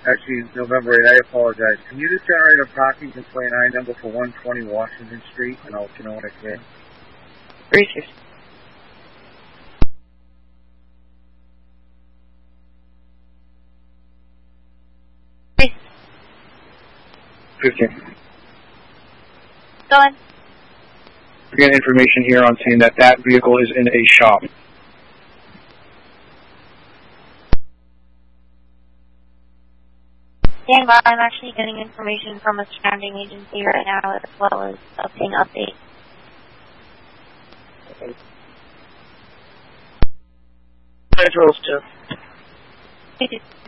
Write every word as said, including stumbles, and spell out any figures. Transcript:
Actually, November eighth, I apologize. Can you just generate a parking complaint I number for one twenty Washington Street, and I'll let you know what I can. Three six. fifteen. Go on. We're getting information here on saying that that vehicle is in a shop. Stand by. I'm actually getting information from a surrounding agency right now, as well as obtaining updates. Controls two. Thank you.